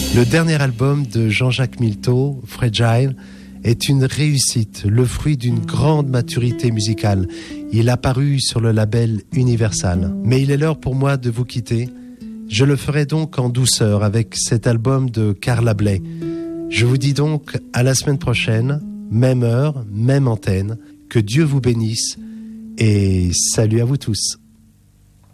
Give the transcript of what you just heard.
Le dernier album de Jean-Jacques Milteau, Fragile, est une réussite, le fruit d'une grande maturité musicale. Il a paru sur le label Universal. Mais il est l'heure pour moi de vous quitter. Je le ferai donc en douceur avec cet album de Carla Bley. Je vous dis donc à la semaine prochaine, même heure, même antenne. Que Dieu vous bénisse et salut à vous tous.